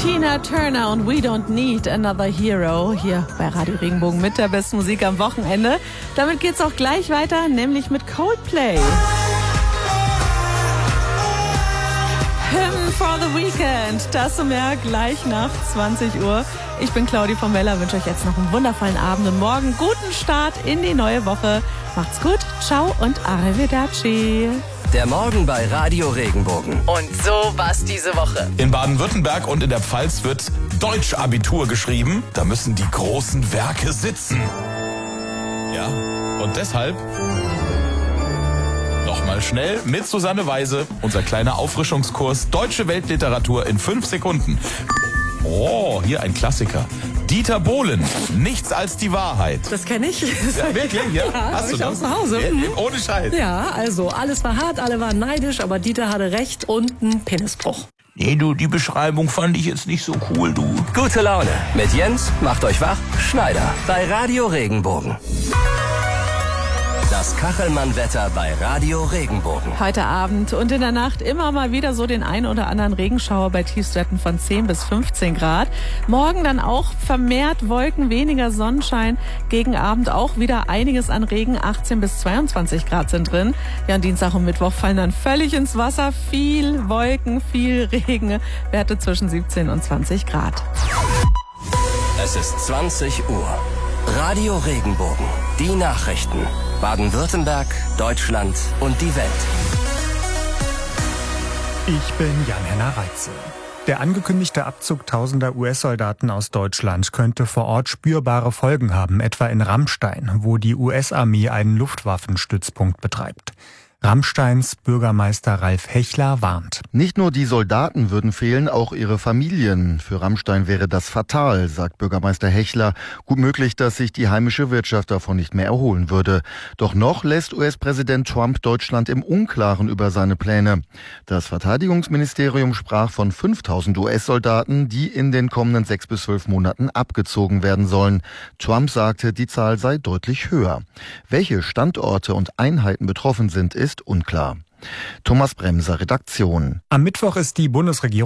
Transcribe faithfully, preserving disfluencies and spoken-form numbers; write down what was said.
Tina Turner und We Don't Need Another Hero hier bei Radio Regenbogen mit der besten Musik am Wochenende. Damit geht's auch gleich weiter, nämlich mit Coldplay. Hymn for the Weekend, das und mehr gleich nach zwanzig Uhr. Ich bin Claudi von Weller, wünsche euch jetzt noch einen wundervollen Abend und morgen guten Start in die neue Woche. Macht's gut, ciao und arrivederci. Der Morgen bei Radio Regenbogen. Und so war's diese Woche. In Baden-Württemberg und in der Pfalz wird Deutsch-Abitur geschrieben. Da müssen die großen Werke sitzen. Ja, und deshalb nochmal schnell mit Susanne Weise, unser kleiner Auffrischungskurs Deutsche Weltliteratur in fünf Sekunden. Oh, hier ein Klassiker. Dieter Bohlen, nichts als die Wahrheit. Das kenne ich. Ja, wirklich? Ja, ja, hast du ich das? auch zu Hause. Ja, ohne Scheiß. Ja, also alles war hart, alle waren neidisch, aber Dieter hatte recht und ein Penisbruch. Nee, du, die Beschreibung fand ich jetzt nicht so cool, du. Gute Laune mit Jens, macht euch wach, Schneider bei Radio Regenbogen. Das Kachelmann-Wetter bei Radio Regenbogen. Heute Abend und in der Nacht immer mal wieder so den ein oder anderen Regenschauer bei Tiefstwerten von zehn bis fünfzehn Grad. Morgen dann auch vermehrt Wolken, weniger Sonnenschein. Gegen Abend auch wieder einiges an Regen, achtzehn bis zweiundzwanzig Grad sind drin. Ja, und Dienstag und Mittwoch fallen dann völlig ins Wasser. Viel Wolken, viel Regen. Werte zwischen siebzehn und zwanzig Grad. Es ist zwanzig Uhr. Radio Regenbogen. Die Nachrichten. Baden-Württemberg, Deutschland und die Welt. Ich bin Jan-Henner Reitze. Der angekündigte Abzug tausender U S-Soldaten aus Deutschland könnte vor Ort spürbare Folgen haben, etwa in Ramstein, wo die U S-Armee einen Luftwaffenstützpunkt betreibt. Ramsteins Bürgermeister Ralf Hechler warnt. Nicht nur die Soldaten würden fehlen, auch ihre Familien. Für Ramstein wäre das fatal, sagt Bürgermeister Hechler. Gut möglich, dass sich die heimische Wirtschaft davon nicht mehr erholen würde. Doch noch lässt U S-Präsident Trump Deutschland im Unklaren über seine Pläne. Das Verteidigungsministerium sprach von fünftausend U S-Soldaten, die in den kommenden sechs bis zwölf Monaten abgezogen werden sollen. Trump sagte, die Zahl sei deutlich höher. Welche Standorte und Einheiten betroffen sind, ist unklar. Thomas Bremser, Redaktion. Am Mittwoch ist die Bundesregierung